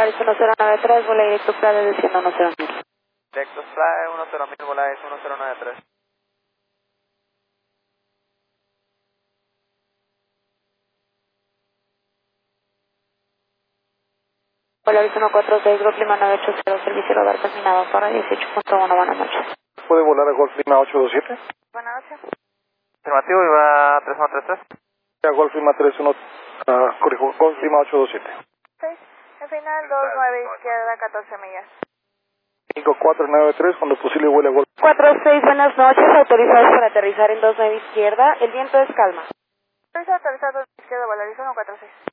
Polaris 1093, vuela directo Playa de 110.000. Directo Fly 10.000, Volaris 1093. Polaris 146, Golf Lima 980, servicio radar terminado para 18.1, buenas noches. ¿Puede volar a Golf Lima 827? Buenas noches. Afirmativo, iba 3133. A Golf Lima 31, corrijo, Golf Lima 827. 6, en final 29 izquierda, 14 millas. 5493, cuando posible vuela a Golf. 46, buenas noches, autorizados para aterrizar en 29 izquierda, el viento es calma. Autorizado izquierda, Polaris 146.